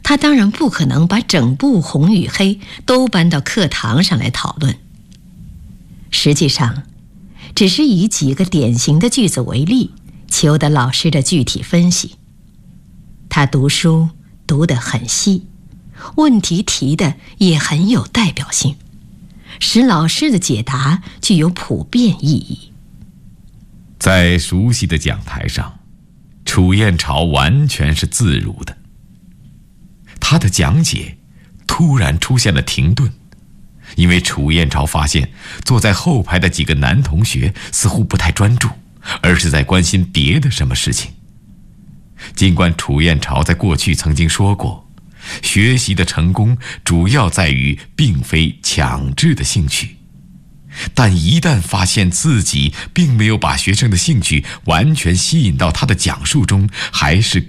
他当然不可能把整部《红与黑》都搬到课堂上来讨论。实际上，只是以几个典型的句子为例，求得老师的具体分析。他读书读得很细，问题提的也很有代表性，使老师的解答具有普遍意义。 在熟悉的讲台上，楚燕朝完全是自如的。他的讲解突然出现了停顿，因为楚燕朝发现坐在后排的几个男同学似乎不太专注，而是在关心别的什么事情。尽管楚燕朝在过去曾经说过，学习的成功主要在于并非强制的兴趣，但一旦发现自己并没有把学生的兴趣完全吸引到他的讲述中，还是